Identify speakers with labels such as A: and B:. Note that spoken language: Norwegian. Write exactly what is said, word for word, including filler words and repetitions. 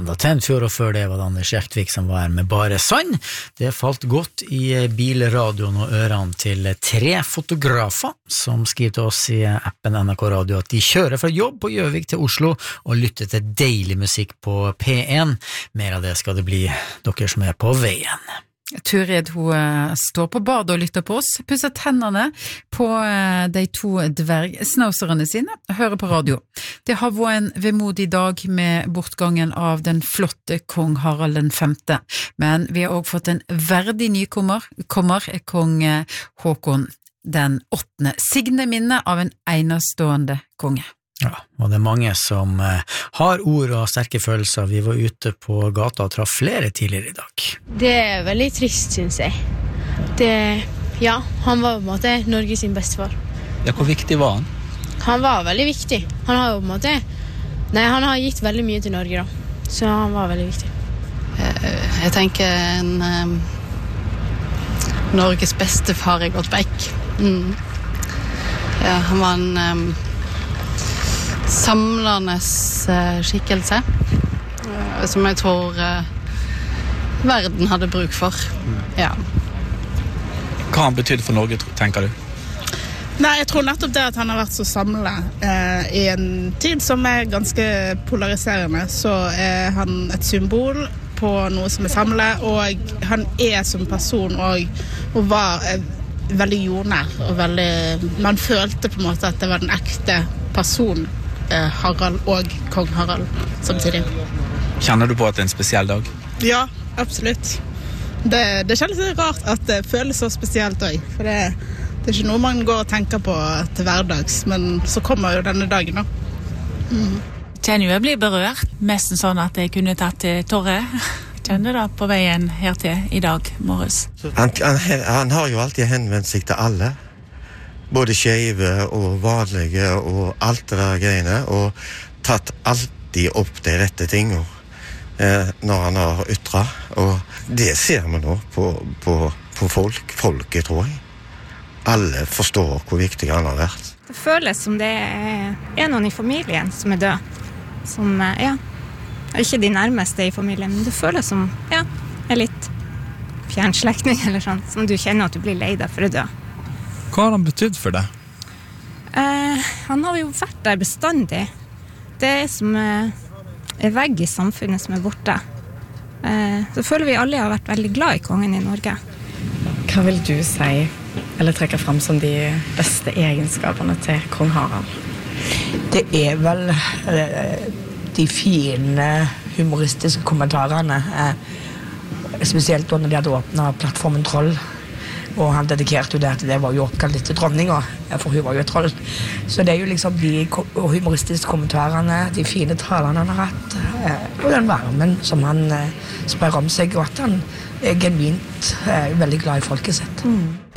A: Enda til en fjord, og før det var det Anders Jektvik som var her med Bare Sand. Det falt godt i bilradioen og ørene til tre fotografer som skriver til oss i appen N R K Radio at de kjører fra jobb på Gjøvik til Oslo og lytter til deilig musikk på P én. Mer av det skal det bli, dere som er på veien.
B: Turid, hun står på badet og lytter på oss, pusser tennene på de to dvergsnauserne sine, hører på radio. Det har vært en vemodig dag med bortgangen av den flotte kong Harald den femte, men vi har også fått en verdig nykommer, kommer kong Håkon den åttende, signe minne av en enestående konge.
A: Ja, og det er mange som eh, har ord og sterke følelser. Vi var ute på gata og traff flere tidligere i dag.
C: Det er veldig trist, synes jeg. Det, ja, han var på en måte Norges sin bestefar.
D: Ja, hvor viktig var han?
C: Han var veldig viktig. Han har jo på en måte, nei, han har gitt veldig mye til Norge da. Så han var veldig viktig.
E: Jeg tenker en um, Norges bestefar er gått vekk. Mm. Ja, han var en... Um, samlende uh, skikkelse uh, som jeg tror uh, verden hadde bruk for. Ja.
D: Hva har han betydd for Norge, tenker du?
F: Nei, jeg tror nettopp det at han har vært så samlet uh, i en tid som er ganske polariserende, så er han et symbol på noe som er samlet, og han er som person og, og var uh, veldig jordnær og veldig, man følte på en måte at det var den ekte personen Harald og kong Harald samtidig.
D: Kjenner du på at det er en spesiell dag?
F: Ja, absolutt. Det, det kjennes litt rart at det føles så spesielt også, for det, det er ikke noe man går og tenker på til hverdags, men så kommer jo denne dagen da. Mm.
G: Kjenner jo jeg blir berørt, mest sånn at jeg kunne tatt til Torre. Kjenner da på veien her til i dag morges.
H: Han, han, han har jo alltid henvendt seg til alle. Både skjeve og vanlige og alt det der greiene, og tatt alltid opp de rette tingene eh, når han har ytret. Og det ser vi nå på, på, på folk, folket tror jeg. Alle forstår hvor viktig han har vært.
I: Det føles som det er noen i familien som er død. Som, ja, ikke de nærmeste i familien, men det føles som, ja, er litt fjernslekting eller sånn, som du kjenner at du blir lei deg for å dø.
D: Hva har han betydd for deg?
I: Eh, han har jo vært der bestandig. Det er som eh, en vegg i samfunnet som er borte. Eh, så føler vi alle har vært veldig glad i kongen i Norge.
J: Hva vil du si, eller trekke frem som de beste egenskapene til kong Harald?
K: Det er vel eh, de fine humoristiske kommentarene, eh, spesielt når de hadde åpnet plattformen Troll. Og han dedikerte jo det at det var jo oppkalt litt til dronninga, for hun var jo et troll. Så det er jo liksom de humoristiske kommentarene, de fine talene han har hatt, og den varmen som han sprer om seg, og at han er genuint veldig glad i folket sitt.
J: Mm.